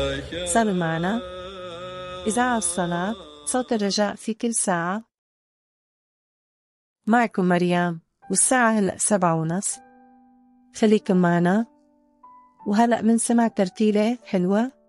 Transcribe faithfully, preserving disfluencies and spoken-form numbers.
صاروا معنا إذاعة الصلاة صوت الرجاء في كل ساعة. معكم مريم، والساعة هلأ سبعة ونص. خليكم معنا، وهلأ منسمع ترتيلة حلوة